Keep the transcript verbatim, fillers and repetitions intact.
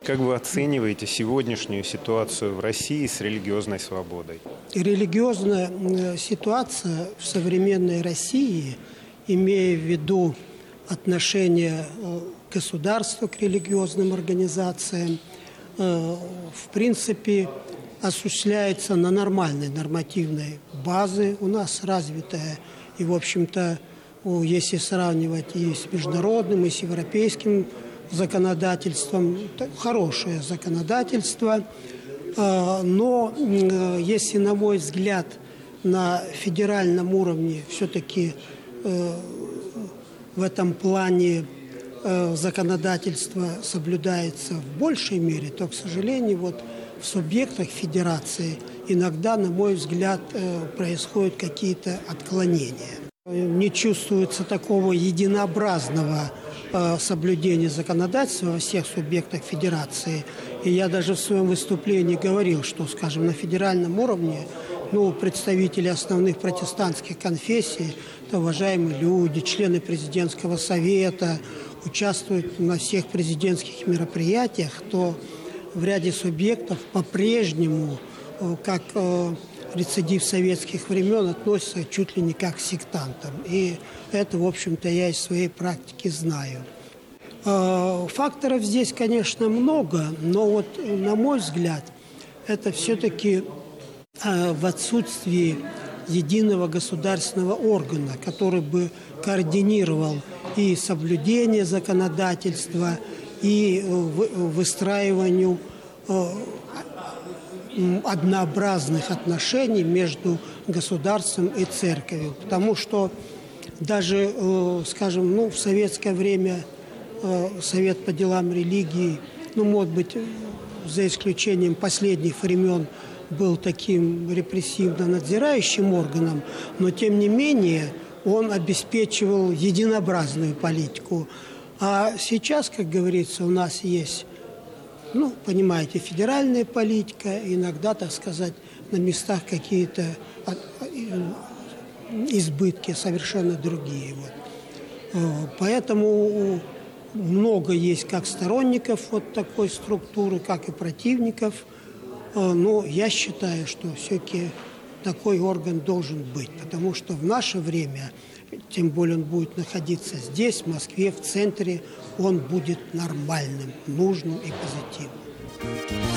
Как вы оцениваете сегодняшнюю ситуацию в России с религиозной свободой? Религиозная ситуация в современной России, имея в виду отношение государства к религиозным организациям, в принципе, осуществляется на нормальной нормативной базе. У нас развитая и, в общем-то, если сравнивать и с международным, и с европейским законодательством, хорошее законодательство. Но если, на мой взгляд, на федеральном уровне все-таки в этом плане законодательство соблюдается в большей мере, то, к сожалению, вот в субъектах федерации иногда, на мой взгляд, происходят какие-то отклонения. Не чувствуется такого единообразного соблюдения законодательства во всех субъектах федерации. И я даже в своем выступлении говорил, что, скажем, на федеральном уровне ну, представители основных протестантских конфессий, это уважаемые люди, члены президентского совета, участвуют на всех президентских мероприятиях, то в ряде субъектов по-прежнему, как рецидив советских времен, относятся чуть ли не как к сектантам. И это, в общем-то, я из своей практики знаю. Факторов здесь, конечно, много, но вот, на мой взгляд, это все-таки в отсутствии единого государственного органа, который бы координировал и соблюдение законодательства, и выстраиванию однообразных отношений между государством и церковью. Потому что даже, скажем, ну, в советское время Совет по делам религии, ну, может быть, за исключением последних времен, был таким репрессивно-надзирающим органом, но, тем не менее, он обеспечивал единообразную политику. А сейчас, как говорится, у нас есть, ну, понимаете, федеральная политика, иногда, так сказать, на местах какие-то избытки совершенно другие. Вот. Поэтому много есть как сторонников вот такой структуры, как и противников. Но я считаю, что все-таки такой орган должен быть, потому что в наше время, тем более он будет находиться здесь, в Москве, в центре, он будет нормальным, нужным и позитивным.